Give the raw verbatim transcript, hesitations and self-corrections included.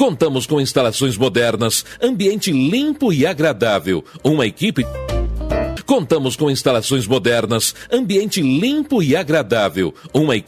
Contamos com instalações modernas, ambiente limpo e agradável, uma equipe... Contamos com instalações modernas, ambiente limpo e agradável, uma equipe...